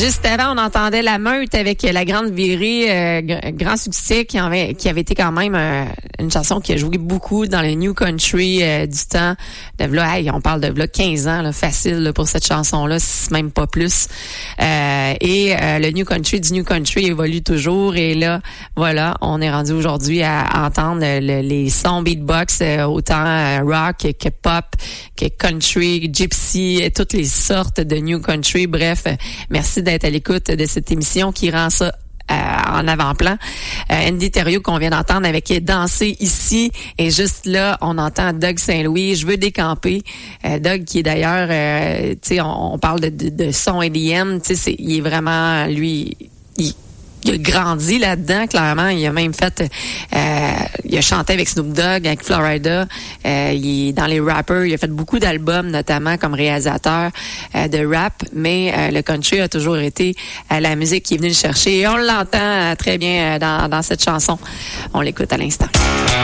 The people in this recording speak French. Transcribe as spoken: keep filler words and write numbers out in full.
Juste avant, on entendait La Meute avec La Grande Virée, euh, grand succès qui avait, qui avait été quand même euh, une chanson qui a joué beaucoup dans le New Country euh, du temps. De là, hey, on parle de là, quinze ans, là, facile là, pour cette chanson-là, si même pas plus. Euh, et euh, le New Country du New Country évolue toujours. Et là, voilà, on est rendu aujourd'hui à, à entendre le, les sons beatbox, euh, autant euh, rock que pop, que country, gypsy, et toutes les sortes de New Country. Bref, euh, merci d'être à l'écoute de cette émission qui rend ça Euh, en avant-plan. Euh, Andy Thériault qu'on vient d'entendre avec Danser ici, et juste là, on entend Doug Saint-Louis, Je veux décamper. Euh, Doug qui est d'ailleurs, euh, tu sais, on, on parle de, de, de son E D M, tu sais, il est vraiment, lui, il, il a grandi là-dedans, clairement. Il a même fait, euh, il a chanté avec Snoop Dogg, avec Florida. Euh, il est dans les rappers. Il a fait beaucoup d'albums, notamment comme réalisateur euh, de rap. Mais euh, le country a toujours été euh, la musique qui est venue le chercher. Et on l'entend euh, très bien euh, dans, dans cette chanson. On l'écoute à l'instant.